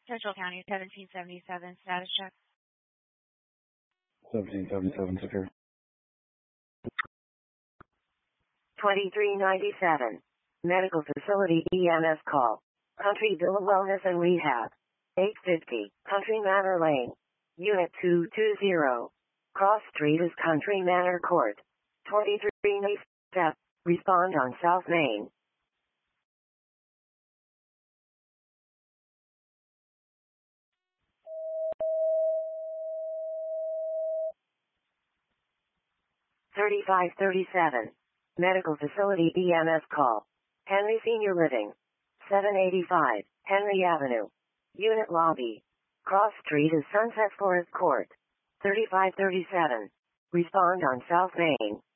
Central County 1777 status check. 1777 secure. 2397. Medical facility EMS call. Country Villa Wellness and Rehab. 850 Country Manor Lane. Unit 220. Cross Street is Country Manor Court. 2397. Respond on South Main. $35.37. Medical facility EMS call. Henry Senior Living. 785 Henry Avenue. Unit lobby. Cross Street is Sunset Forest Court. $35.37. Respond on South Main.